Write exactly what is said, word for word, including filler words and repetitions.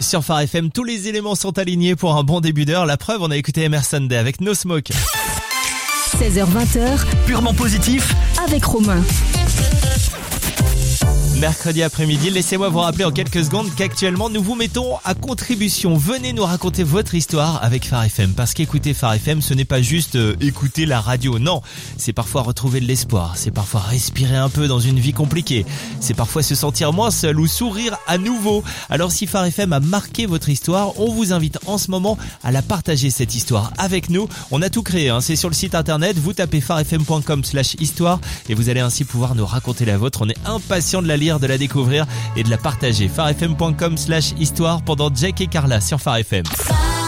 sur Phare F M, tous les éléments sont alignés pour un bon début d'heure. La preuve, on a écouté Emerson Day avec No Smoke. seize heures vingt, purement positif avec Romain. Mercredi après-midi, laissez-moi vous rappeler en quelques secondes qu'actuellement nous vous mettons à contribution. Venez nous raconter votre histoire avec Phare F M, parce qu'écouter Phare F M, ce n'est pas juste euh, écouter la radio, non. C'est parfois retrouver de l'espoir, c'est parfois respirer un peu dans une vie compliquée, c'est parfois se sentir moins seul ou sourire à nouveau. Alors si Phare F M a marqué votre histoire, on vous invite en ce moment à la partager, cette histoire, avec nous. On a tout créé, hein. C'est sur le site internet, vous tapez pharefm point com slash histoire et vous allez ainsi pouvoir nous raconter la vôtre. On est impatient de la lire, de la découvrir et de la partager. pharefm point com slash histoire pendant Jack et Carla sur Phare F M.